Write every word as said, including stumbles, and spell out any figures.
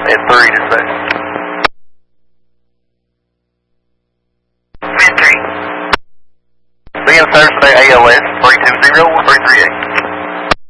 at three to say. Wind three. Be in Thursday A L S three two zero three three eight.